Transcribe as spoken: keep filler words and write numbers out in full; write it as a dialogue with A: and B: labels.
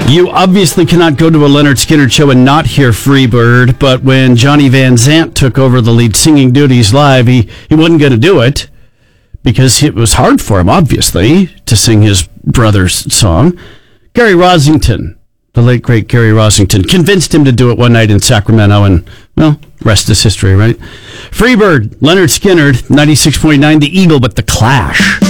A: You obviously cannot go to a Leonard Skinner show and not hear Freebird, but when Johnny Van Zant took over the lead singing duties live, he, he wasn't going to do it because it was hard for him, obviously, to sing his brother's song. Gary Rosington, the late, great Gary Rosington, convinced him to do it one night in Sacramento, and, well, rest is history, right? Freebird, Leonard Skinner, ninety-six point nine, The Eagle, but The Clash.